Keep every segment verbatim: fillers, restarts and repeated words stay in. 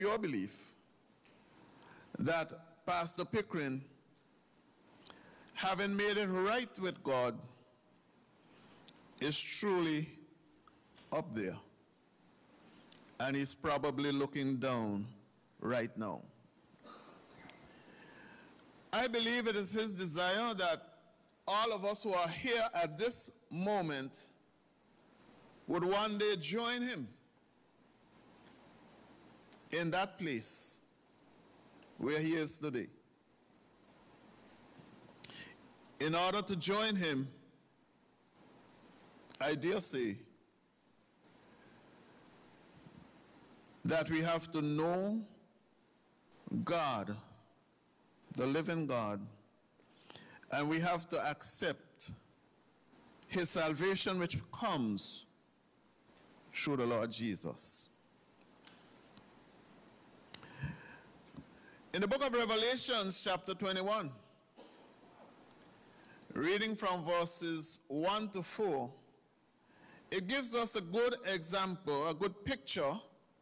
your belief that Pastor Pickering, having made it right with God, is truly up there. And he's probably looking down right now. I believe it is his desire that all of us who are here at this moment would one day join him in that place where he is today. In order to join him, I dare say that we have to know God, the living God, and we have to accept his salvation which comes through the Lord Jesus. In the book of Revelation, chapter twenty-one, reading from verses one to four, it gives us a good example, a good picture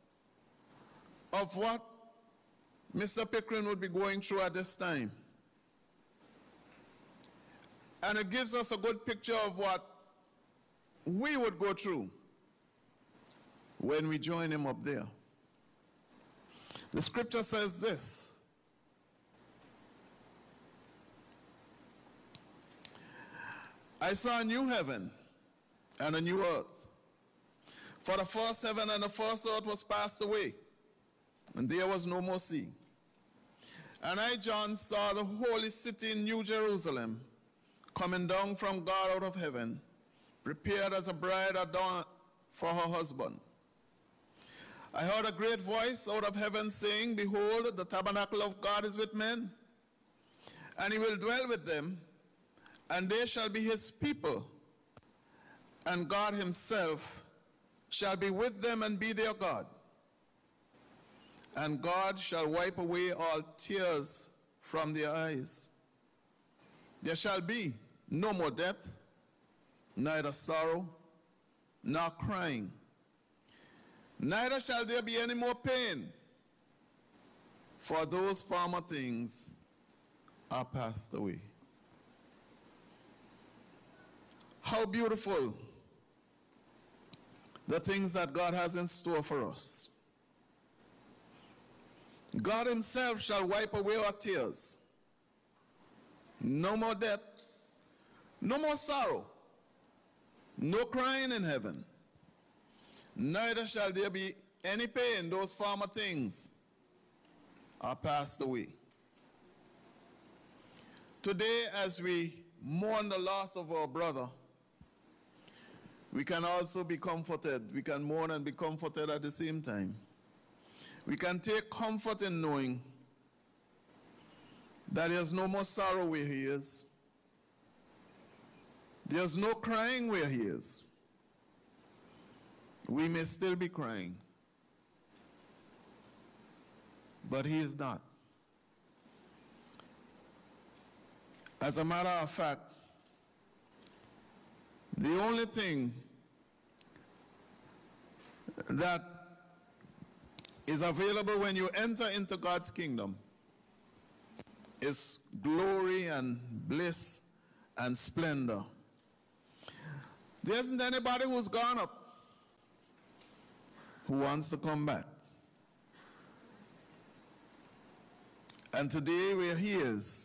of what Mister Pickering would be going through at this time. And it gives us a good picture of what we would go through when we join him up there. The scripture says this: I saw a new heaven and a new earth. For the first heaven and the first earth was passed away, and there was no more sea. And I, John, saw the holy city, New Jerusalem, coming down from God out of heaven, prepared as a bride adorned for her husband. I heard a great voice out of heaven saying, Behold, the tabernacle of God is with men, and he will dwell with them, and they shall be his people, and God himself shall be with them and be their God. And God shall wipe away all tears from their eyes. There shall be no more death, neither sorrow, nor crying. Neither shall there be any more pain, for those former things are passed away. How beautiful the things that God has in store for us. God himself shall wipe away our tears. No more death, no more sorrow, no crying in heaven. Neither shall there be any pain. Those former things are passed away. Today, as we mourn the loss of our brother, we can also be comforted. We can mourn and be comforted at the same time. We can take comfort in knowing that there's no more sorrow where he is. There's no crying where he is. We may still be crying, but he is not. As a matter of fact, the only thing that is available when you enter into God's kingdom is glory and bliss and splendor. There isn't anybody who's gone up who wants to come back. And today where he is,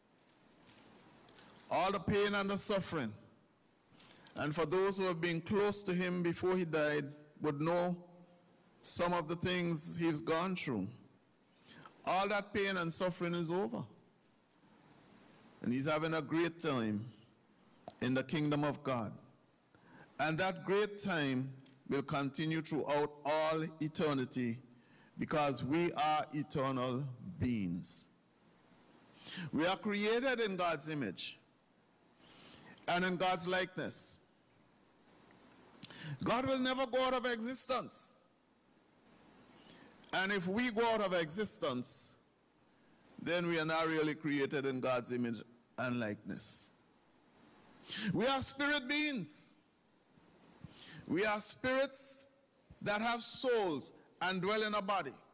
all the pain and the suffering, and for those who have been close to him before he died would know some of the things he's gone through. All that pain and suffering is over. And he's having a great time in the kingdom of God. And that great time will continue throughout all eternity because we are eternal beings. We are created in God's image and in God's likeness. God will never go out of existence. And if we go out of existence, then we are not really created in God's image and likeness. We are spirit beings. We are spirits that have souls and dwell in a body.